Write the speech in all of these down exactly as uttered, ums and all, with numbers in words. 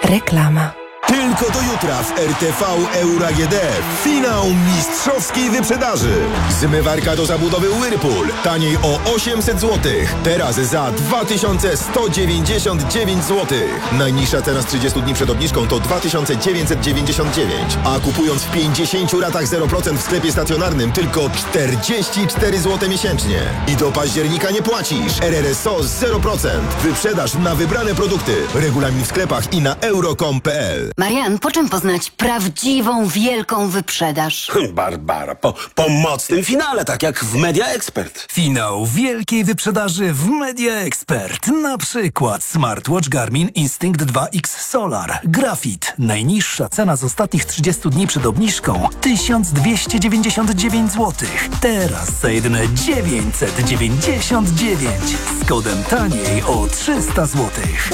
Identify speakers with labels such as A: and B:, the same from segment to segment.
A: Reklama.
B: Tylko do jutra w R T V Euro A G D finał mistrzowskiej wyprzedaży. Zmywarka do zabudowy Whirlpool taniej o osiemset złotych. Teraz za dwa tysiące sto dziewięćdziesiąt dziewięć złotych. Najniższa cena z trzydziestu dni przed obniżką to dwa tysiące dziewięćset dziewięćdziesiąt dziewięć. A kupując w pięćdziesięciu ratach zero procent w sklepie stacjonarnym tylko czterdzieści cztery złote miesięcznie. I do października nie płacisz. R R S O zero procent. Wyprzedaż na wybrane produkty. Regulamin w sklepach i na euro kropka com kropka p l.
C: Marian, po czym poznać prawdziwą, wielką wyprzedaż?
D: Barbara, po, po mocnym finale, tak jak w Media Expert.
E: Finał wielkiej wyprzedaży w Media Expert. Na przykład smartwatch Garmin Instinct dwa X Solar. Grafit. Najniższa cena z ostatnich trzydziestu dni przed obniżką tysiąc dwieście dziewięćdziesiąt dziewięć złotych. Teraz za jedyne dziewięćset dziewięćdziesiąt dziewięć. Z kodem taniej o trzysta złotych.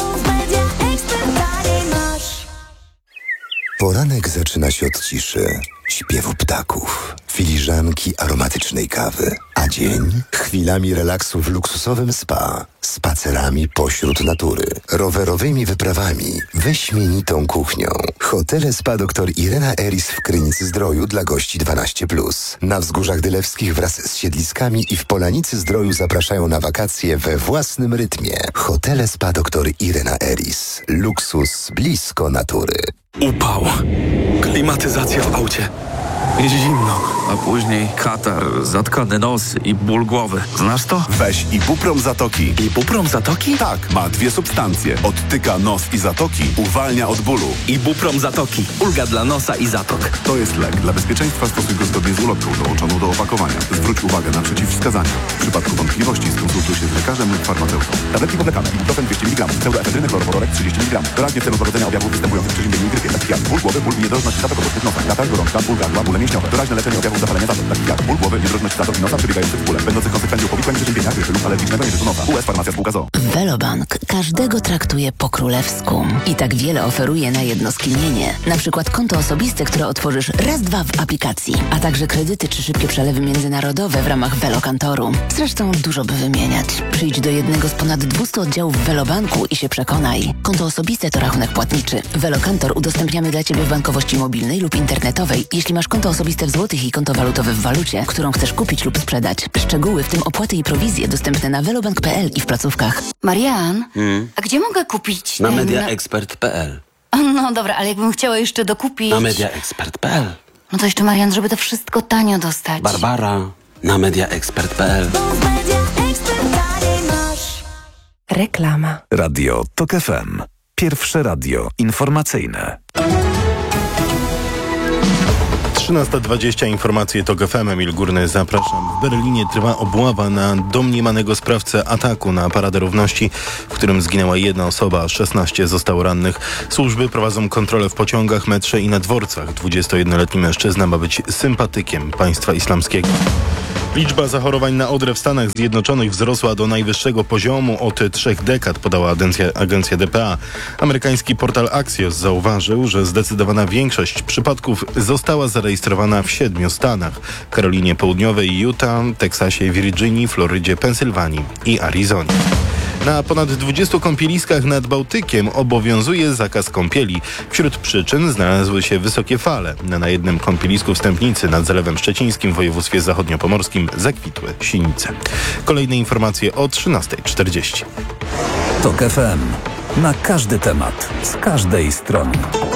F: Poranek zaczyna się od ciszy, śpiewu ptaków, filiżanki aromatycznej kawy, a dzień chwilami relaksu w luksusowym spa, spacerami pośród natury, rowerowymi wyprawami, wyśmienitą kuchnią. Hotele Spa dr Irena Eris w Krynicy-Zdroju dla gości dwanaście plus. Na Wzgórzach Dylewskich wraz z siedliskami i w Polanicy-Zdroju zapraszają na wakacje we własnym rytmie. Hotele Spa dr Irena Eris. Luksus blisko natury.
G: Upał. Klimatyzacja w aucie. Zimno, a później katar, zatkany nos i ból głowy. Znasz to?
H: Weź Ibuprom Zatoki.
G: Ibuprom Zatoki?
H: Tak, ma dwie substancje. Odtyka nos i zatoki, uwalnia od bólu.
G: Ibuprom Zatoki. Ulga dla nosa i zatok.
H: To jest lek. Dla bezpieczeństwa stosuj go zgodnie z ulotką dołączoną do opakowania. Zwróć uwagę na przeciwwskazania. W przypadku wątpliwości skonsultuj się z lekarzem lub farmaceutą. Tabletki powlekane. Ibuprofen dwieście miligramów. Pseudoefedryny chlorowodorek trzydzieści miligramów. Doraźnie w celu złagodzenia objawów występujących przy ziemieniu i grypie. Takich jak ból głowy, ból i niedrożność zatok obecnych nosa. Katar, gorączka, ból gardła, bóle mięśniowe. Doraźne leczenie objawów zapalenia zatok. Takich jak ból głowy, niedrożność zatok i nosa przebiegających w bóle. Będących konsekwencją powikłań przeziębienia, grypy lub alergicznego niewysu nosa. U S Farmacja Spółka z o o.
C: Velobank każdego traktuje po królewsku. I tak wiele oferuje na jedno skinienie. Na przykład konto osobiste, które otworzysz raz, dwa w aplikacji. A także kredyty czy szybkie przelewy międzynarodowe w ramach Velokantoru. Zresztą dużo by wymieniać. Przyjdź do jednego z ponad dwustu oddziałów Velobanku i się przekonaj. Konto osobiste to rachunek płatniczy. Velokantor udostępniamy dla Ciebie w bankowości mobilnej lub internetowej, jeśli masz konto osobiste w złotych i konto walutowe w walucie, którą chcesz kupić lub sprzedać. Szczegóły, w tym opłaty i prowizje, dostępne na velobank kropka p l i w placówkach.
I: Marian,
D: Hmm?
I: a gdzie mogę kupić?
D: Na
I: ten,
D: mediaexpert kropka p l.
I: No dobra, ale jakbym chciała jeszcze dokupić...
D: Na mediaexpert kropka p l.
I: No to jeszcze, Marian, żeby to wszystko tanio dostać.
D: Barbara, na mediaexpert kropka p l.
A: Reklama.
J: Radio Tok F M. Pierwsze radio informacyjne.
K: trzynasta dwadzieścia, informacje TOK F M, Emil Górny, zapraszam. W Berlinie trwa obława na domniemanego sprawcę ataku na Paradę Równości, w którym zginęła jedna osoba, a szesnaście zostało rannych. Służby prowadzą kontrolę w pociągach, metrze i na dworcach. dwudziestojednoletni mężczyzna ma być sympatykiem państwa islamskiego. Liczba zachorowań na odrę w Stanach Zjednoczonych wzrosła do najwyższego poziomu od trzech dekad, podała agencja, agencja D P A. Amerykański portal Axios zauważył, że zdecydowana większość przypadków została zarejestrowana w siedmiu stanach: Karolinie Południowej, Utah, Teksasie, Virginii, Florydzie, Pensylwanii i Arizonie. Na ponad dwudziestu kąpieliskach nad Bałtykiem obowiązuje zakaz kąpieli. Wśród przyczyn znalazły się wysokie fale. Na jednym kąpielisku w Stępnicy nad Zalewem Szczecińskim w województwie zachodniopomorskim zakwitły sinice. Kolejne informacje o trzynasta czterdzieści.
J: Tok F M. Na każdy temat, z każdej strony.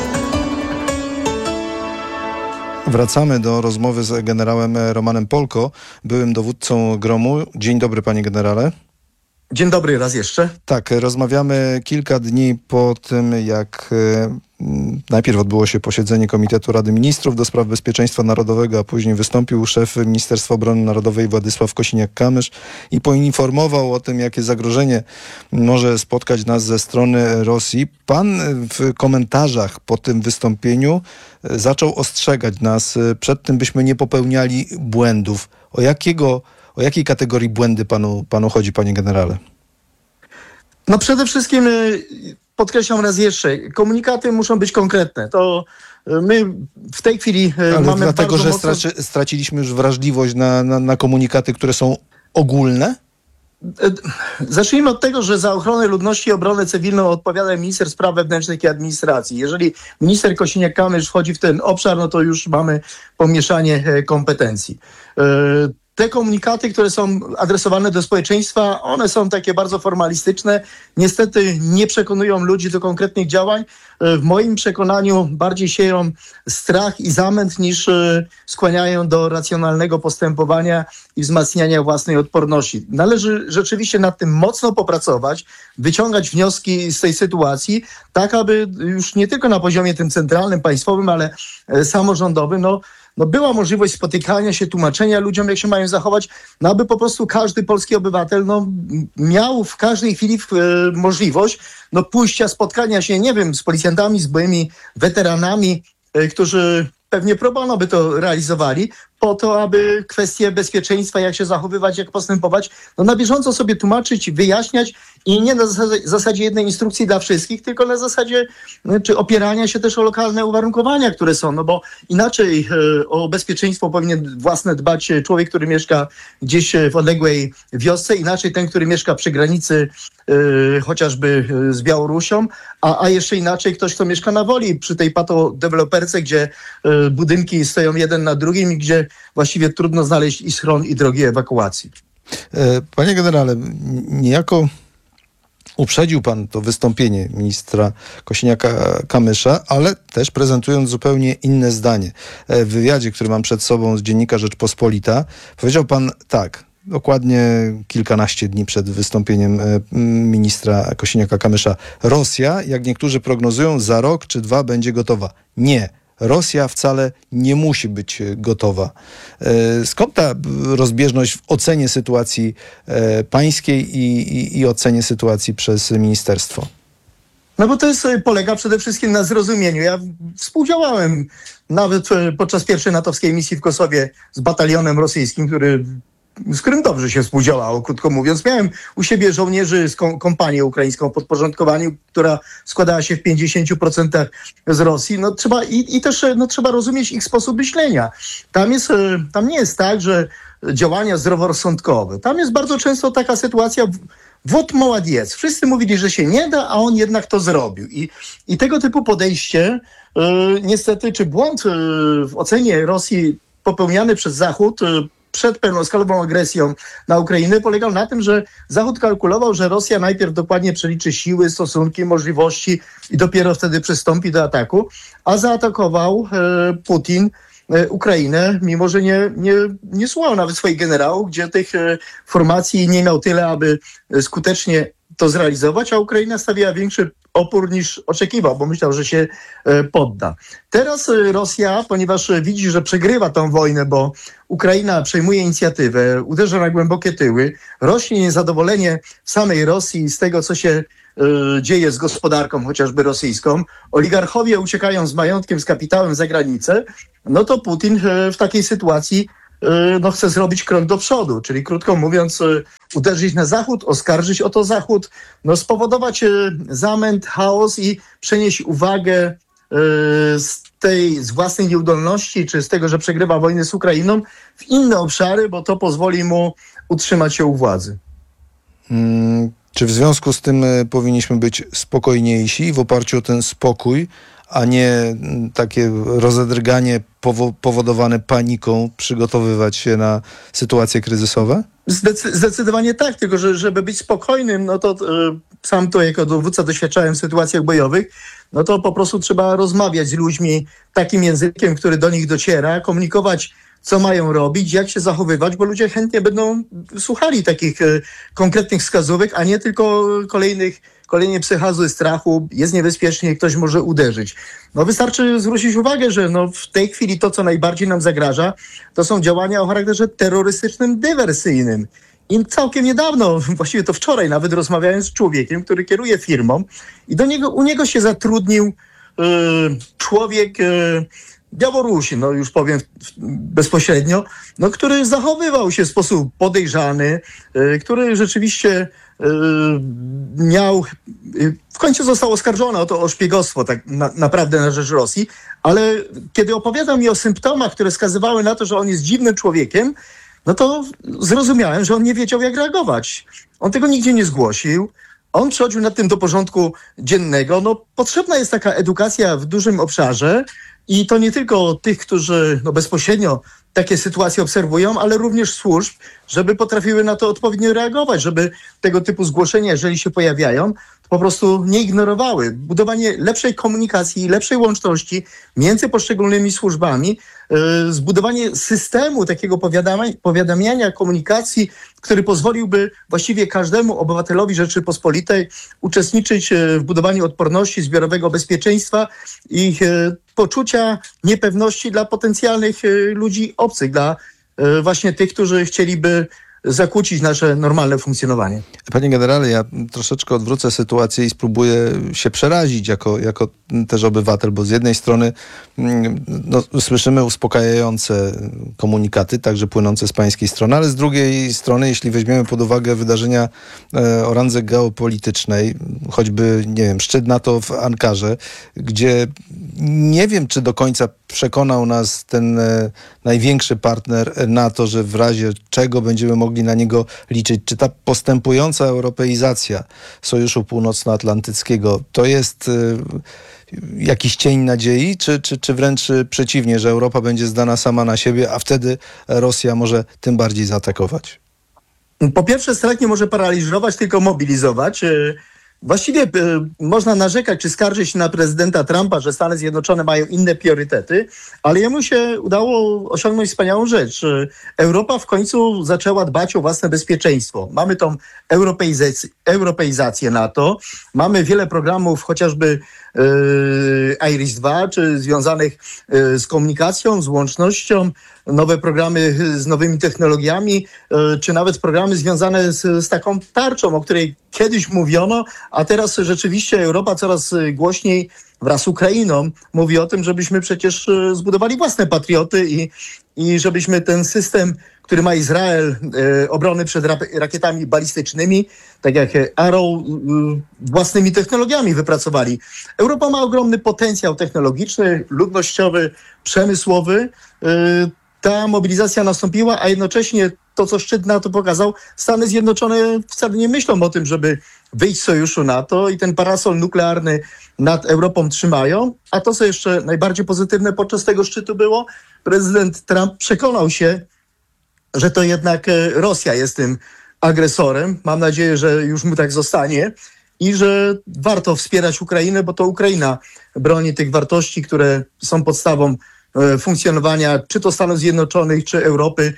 L: Wracamy do rozmowy z generałem Romanem Polko, byłym dowódcą Gromu. Dzień dobry, panie generale.
M: Dzień dobry, raz jeszcze.
L: Tak, rozmawiamy kilka dni po tym, jak e, najpierw odbyło się posiedzenie Komitetu Rady Ministrów do spraw bezpieczeństwa narodowego, a później wystąpił szef Ministerstwa Obrony Narodowej Władysław Kosiniak-Kamysz i poinformował o tym, jakie zagrożenie może spotkać nas ze strony Rosji. Pan w komentarzach po tym wystąpieniu zaczął ostrzegać nas przed tym, byśmy nie popełniali błędów. O jakiego O jakiej kategorii błędy panu, panu chodzi, panie generale?
M: No przede wszystkim podkreślam raz jeszcze, komunikaty muszą być konkretne. To my w tej chwili
L: Ale
M: mamy
L: dlatego,
M: bardzo
L: że
M: mocno...
L: straci, straciliśmy już wrażliwość na, na, na komunikaty, które są ogólne?
M: Zacznijmy od tego, że za ochronę ludności i obronę cywilną odpowiada minister spraw wewnętrznych i administracji. Jeżeli minister Kosiniak-Kamysz wchodzi w ten obszar, no to już mamy pomieszanie kompetencji. Te komunikaty, które są adresowane do społeczeństwa, one są takie bardzo formalistyczne. Niestety nie przekonują ludzi do konkretnych działań. W moim przekonaniu bardziej sieją strach i zamęt niż skłaniają do racjonalnego postępowania i wzmacniania własnej odporności. Należy rzeczywiście nad tym mocno popracować, wyciągać wnioski z tej sytuacji, tak aby już nie tylko na poziomie tym centralnym, państwowym, ale samorządowym, no, No była możliwość spotykania się, tłumaczenia ludziom, jak się mają zachować, no aby po prostu każdy polski obywatel no, miał w każdej chwili e, możliwość no, pójścia, spotkania się, nie wiem, z policjantami, z byłymi weteranami, e, którzy pewnie pro bono by to realizowali, po to, aby kwestie bezpieczeństwa, jak się zachowywać, jak postępować, no na bieżąco sobie tłumaczyć, wyjaśniać i nie na zasadzie, zasadzie jednej instrukcji dla wszystkich, tylko na zasadzie czy opierania się też o lokalne uwarunkowania, które są, no bo inaczej e, o bezpieczeństwo powinien własne dbać człowiek, który mieszka gdzieś w odległej wiosce, inaczej ten, który mieszka przy granicy e, chociażby z Białorusią, a, a jeszcze inaczej ktoś, kto mieszka na Woli, przy tej patodeweloperce, gdzie e, budynki stoją jeden na drugim i gdzie właściwie trudno znaleźć i schron, i drogi ewakuacji.
L: Panie generale, niejako uprzedził pan to wystąpienie ministra Kosiniaka-Kamysza, ale też prezentując zupełnie inne zdanie. W wywiadzie, który mam przed sobą z dziennika Rzeczpospolita, powiedział pan tak, dokładnie kilkanaście dni przed wystąpieniem ministra Kosiniaka-Kamysza. Rosja, jak niektórzy prognozują, za rok czy dwa będzie gotowa. Nie. Rosja wcale nie musi być gotowa. Skąd ta rozbieżność w ocenie sytuacji pańskiej i, i, i ocenie sytuacji przez ministerstwo?
M: No bo to jest, polega przede wszystkim na zrozumieniu. Ja współdziałałem nawet podczas pierwszej natowskiej misji w Kosowie z batalionem rosyjskim, który z którym dobrze się współdziałało, krótko mówiąc. Miałem u siebie żołnierzy z kom- kompanię ukraińską podporządkowaniu, która składała się w pięćdziesiąt procent z Rosji. No trzeba i, i też no, trzeba rozumieć ich sposób myślenia. Tam jest, tam nie jest tak, że działania zdroworozsądkowe. Tam jest bardzo często taka sytuacja, wot moładiec. Wszyscy mówili, że się nie da, a on jednak to zrobił. I, i tego typu podejście yy, niestety, czy błąd yy, w ocenie Rosji popełniany przez Zachód yy, przed pełnoskalową agresją na Ukrainę polegał na tym, że Zachód kalkulował, że Rosja najpierw dokładnie przeliczy siły, stosunki, możliwości i dopiero wtedy przystąpi do ataku, a zaatakował e, Putin e, Ukrainę, mimo że nie, nie, nie słuchał nawet swoich generałów, gdzie tych e, formacji nie miał tyle, aby skutecznie to zrealizować, a Ukraina stawiała większy opór niż oczekiwał, bo myślał, że się e, podda. Teraz e, Rosja, ponieważ widzi, że przegrywa tą wojnę, bo Ukraina przejmuje inicjatywę, uderza na głębokie tyły, rośnie niezadowolenie w samej Rosji z tego, co się e, dzieje z gospodarką, chociażby rosyjską. Oligarchowie uciekają z majątkiem, z kapitałem za granicę, no to Putin e, w takiej sytuacji no, chce zrobić krok do przodu, czyli krótko mówiąc uderzyć na Zachód, oskarżyć o to Zachód, no, spowodować zamęt, chaos i przenieść uwagę z tej z własnej nieudolności, czy z tego, że przegrywa wojnę z Ukrainą, w inne obszary, bo to pozwoli mu utrzymać się u władzy.
L: Hmm, czy w związku z tym powinniśmy być spokojniejsi w oparciu o ten spokój, a nie takie rozedrganie powo- powodowane paniką, przygotowywać się na sytuacje kryzysowe?
M: Zdecy- zdecydowanie tak, tylko że żeby być spokojnym, no to y, sam to jako dowódca doświadczałem w sytuacjach bojowych, no to po prostu trzeba rozmawiać z ludźmi takim językiem, który do nich dociera, komunikować, co mają robić, jak się zachowywać, bo ludzie chętnie będą słuchali takich y, konkretnych wskazówek, a nie tylko kolejnych Kolejnie psychazy strachu, jest niebezpiecznie, ktoś może uderzyć. No wystarczy zwrócić uwagę, że no w tej chwili to, co najbardziej nam zagraża, to są działania o charakterze terrorystycznym, dywersyjnym. I całkiem niedawno, właściwie to wczoraj nawet rozmawiałem z człowiekiem, który kieruje firmą i do niego, u niego się zatrudnił yy, człowiek yy, Białorusi, no już powiem bezpośrednio, no, który zachowywał się w sposób podejrzany, yy, który rzeczywiście miał, w końcu został oskarżony o to o szpiegostwo tak na, naprawdę na rzecz Rosji, ale kiedy opowiadał mi o symptomach, które wskazywały na to, że on jest dziwnym człowiekiem, no to zrozumiałem, że on nie wiedział, jak reagować. On tego nigdzie nie zgłosił. On przechodził nad tym do porządku dziennego. No, potrzebna jest taka edukacja w dużym obszarze i to nie tylko tych, którzy no, bezpośrednio takie sytuacje obserwują, ale również służb, żeby potrafiły na to odpowiednio reagować, żeby tego typu zgłoszenia, jeżeli się pojawiają, to po prostu nie ignorowały. Budowanie lepszej komunikacji, lepszej łączności między poszczególnymi służbami, yy, zbudowanie systemu takiego powiadamia, powiadamiania, komunikacji, który pozwoliłby właściwie każdemu obywatelowi Rzeczypospolitej uczestniczyć w budowaniu odporności, zbiorowego bezpieczeństwa i yy, poczucia niepewności dla potencjalnych yy, ludzi obcych, dla yy, właśnie tych, którzy chcieliby zakłócić nasze normalne funkcjonowanie.
L: Panie generale, ja troszeczkę odwrócę sytuację i spróbuję się przerazić jako, jako też obywatel, bo z jednej strony no, słyszymy uspokajające komunikaty, także płynące z pańskiej strony, ale z drugiej strony, jeśli weźmiemy pod uwagę wydarzenia e, o randze geopolitycznej, choćby, nie wiem, szczyt NATO w Ankarze, gdzie nie wiem, czy do końca przekonał nas ten e, największy partner NATO, że w razie czego będziemy mogli na niego liczyć. Czy ta postępująca europeizacja Sojuszu Północnoatlantyckiego to jest y, jakiś cień nadziei, czy, czy, czy wręcz przeciwnie, że Europa będzie zdana sama na siebie, a wtedy Rosja może tym bardziej zaatakować?
M: Po pierwsze, strach nie może paraliżować, tylko mobilizować. Właściwie y, można narzekać czy skarżyć na prezydenta Trumpa, że Stany Zjednoczone mają inne priorytety, ale jemu się udało osiągnąć wspaniałą rzecz. Europa w końcu zaczęła dbać o własne bezpieczeństwo. Mamy tą europeizację, europeizację NATO, mamy wiele programów, chociażby y, Iris dwa, czy związanych y, z komunikacją, z łącznością, nowe programy z nowymi technologiami, czy nawet programy związane z, z taką tarczą, o której kiedyś mówiono, a teraz rzeczywiście Europa coraz głośniej wraz z Ukrainą mówi o tym, żebyśmy przecież zbudowali własne patrioty i, i żebyśmy ten system, który ma Izrael, e, obrony przed ra- rakietami balistycznymi, tak jak Arrow, e, własnymi technologiami wypracowali. Europa ma ogromny potencjał technologiczny, ludnościowy, przemysłowy. E, Ta mobilizacja nastąpiła, a jednocześnie to, co szczyt NATO pokazał, Stany Zjednoczone wcale nie myślą o tym, żeby wyjść z sojuszu NATO i ten parasol nuklearny nad Europą trzymają. A to, co jeszcze najbardziej pozytywne podczas tego szczytu było, prezydent Trump przekonał się, że to jednak Rosja jest tym agresorem. Mam nadzieję, że już mu tak zostanie i że warto wspierać Ukrainę, bo to Ukraina broni tych wartości, które są podstawą funkcjonowania czy to Stanów Zjednoczonych, czy Europy,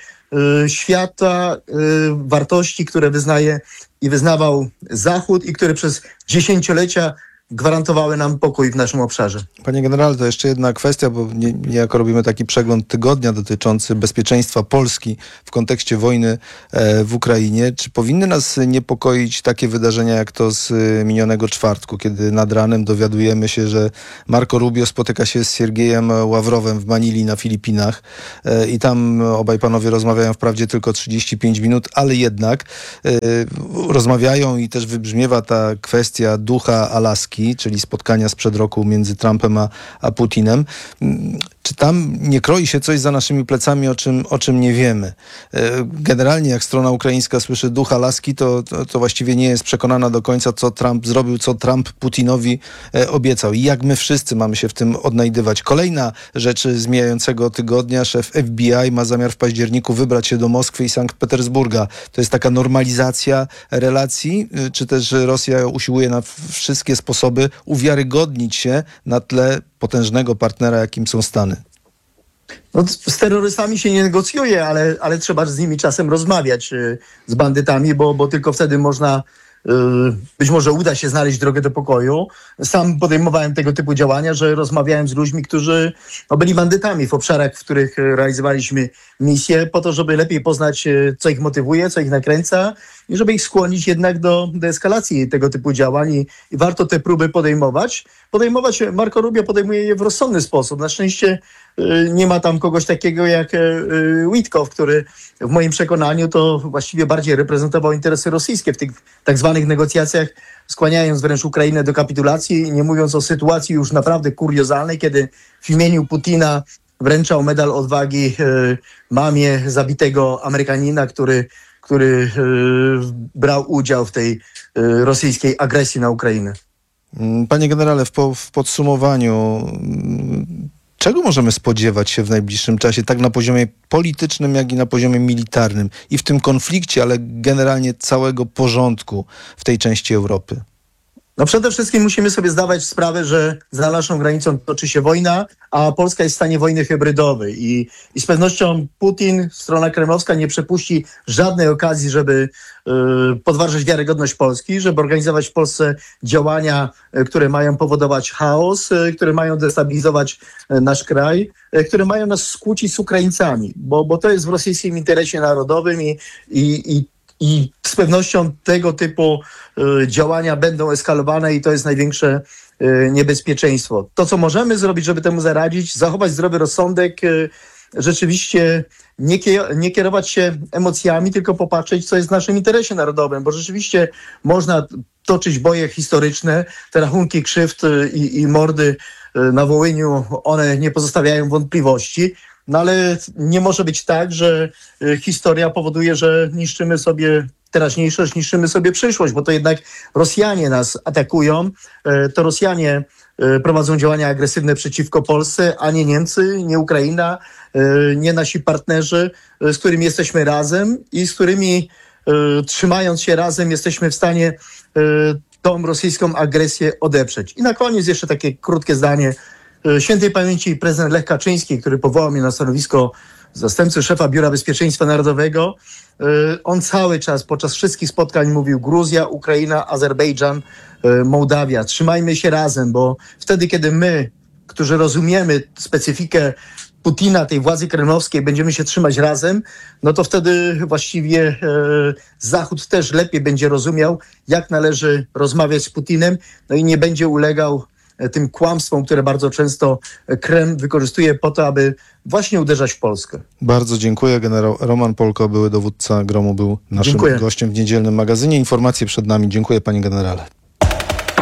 M: świata, wartości, które wyznaje i wyznawał Zachód i które przez dziesięciolecia gwarantowały nam pokój w naszym obszarze.
L: Panie generale, to jeszcze jedna kwestia, bo nie, niejako robimy taki przegląd tygodnia dotyczący bezpieczeństwa Polski w kontekście wojny e, w Ukrainie. Czy powinny nas niepokoić takie wydarzenia jak to z minionego czwartku, kiedy nad ranem dowiadujemy się, że Marco Rubio spotyka się z Siergiejem Ławrowem w Manili na Filipinach e, i tam obaj panowie rozmawiają wprawdzie tylko trzydzieści pięć minut, ale jednak e, rozmawiają i też wybrzmiewa ta kwestia ducha Alaski, czyli spotkania sprzed roku między Trumpem a, a Putinem. Czy tam nie kroi się coś za naszymi plecami, o czym, o czym nie wiemy? Generalnie jak strona ukraińska słyszy duch Alaski, to, to, to właściwie nie jest przekonana do końca, co Trump zrobił, co Trump Putinowi obiecał i jak my wszyscy mamy się w tym odnajdywać. Kolejna rzecz z mijającego tygodnia. Szef F B I ma zamiar w październiku wybrać się do Moskwy i Sankt Petersburga. To jest taka normalizacja relacji, czy też Rosja usiłuje na wszystkie sposoby uwiarygodnić się na tle potężnego partnera, jakim są Stany?
M: No, z terrorystami się nie negocjuje, ale, ale trzeba z nimi czasem rozmawiać, z bandytami, bo, bo tylko wtedy można, być może uda się znaleźć drogę do pokoju. Sam podejmowałem tego typu działania, że rozmawiałem z ludźmi, którzy no, byli bandytami w obszarach, w których realizowaliśmy misje, po to, żeby lepiej poznać, co ich motywuje, co ich nakręca i żeby ich skłonić jednak do, do eskalacji tego typu działań i, i warto te próby podejmować. Podejmować, Marco Rubio podejmuje je w rozsądny sposób. Na szczęście y, nie ma tam kogoś takiego jak y, Witkow, który w moim przekonaniu to właściwie bardziej reprezentował interesy rosyjskie w tych tak zwanych negocjacjach, skłaniając wręcz Ukrainę do kapitulacji, nie mówiąc o sytuacji już naprawdę kuriozalnej, kiedy w imieniu Putina wręczał medal odwagi mamie zabitego Amerykanina, który, który brał udział w tej rosyjskiej agresji na Ukrainę.
L: Panie generale, w, po, w podsumowaniu, czego możemy spodziewać się w najbliższym czasie, tak na poziomie politycznym, jak i na poziomie militarnym i w tym konflikcie, ale generalnie całego porządku w tej części Europy?
M: No przede wszystkim musimy sobie zdawać sprawę, że za naszą granicą toczy się wojna, a Polska jest w stanie wojny hybrydowej i, i z pewnością Putin, strona kremlowska nie przepuści żadnej okazji, żeby y, podważyć wiarygodność Polski, żeby organizować w Polsce działania, y, które mają powodować chaos, y, które mają destabilizować y, nasz kraj, y, które mają nas skłócić z Ukraińcami, bo, bo to jest w rosyjskim interesie narodowym i, i, i I z pewnością tego typu y, działania będą eskalowane i to jest największe y, niebezpieczeństwo. To, co możemy zrobić, żeby temu zaradzić, zachować zdrowy rozsądek, y, rzeczywiście nie, kier- nie kierować się emocjami, tylko popatrzeć, co jest w naszym interesie narodowym, bo rzeczywiście można toczyć boje historyczne, te rachunki krzywd y, i, i mordy y, na Wołyniu, one nie pozostawiają wątpliwości. No ale nie może być tak, że y, historia powoduje, że niszczymy sobie teraźniejszość, niszczymy sobie przyszłość, bo to jednak Rosjanie nas atakują, y, to Rosjanie y, prowadzą działania agresywne przeciwko Polsce, a nie Niemcy, nie Ukraina, y, nie nasi partnerzy, y, z którymi jesteśmy razem i z którymi y, trzymając się razem jesteśmy w stanie y, tą rosyjską agresję odeprzeć. I na koniec jeszcze takie krótkie zdanie. Świętej pamięci prezydent Lech Kaczyński, który powołał mnie na stanowisko zastępcy szefa Biura Bezpieczeństwa Narodowego, on cały czas podczas wszystkich spotkań mówił Gruzja, Ukraina, Azerbejdżan, Mołdawia. Trzymajmy się razem, bo wtedy, kiedy my, którzy rozumiemy specyfikę Putina, tej władzy kremlowskiej, będziemy się trzymać razem, no to wtedy właściwie e, Zachód też lepiej będzie rozumiał, jak należy rozmawiać z Putinem, no i nie będzie ulegał tym kłamstwom, które bardzo często Kreml wykorzystuje po to, aby właśnie uderzać w Polskę.
L: Bardzo dziękuję. Generał Roman Polko, były dowódca Gromu, był naszym
M: Dziękuję.
L: gościem w niedzielnym magazynie. Informacje przed nami. Dziękuję, panie generale.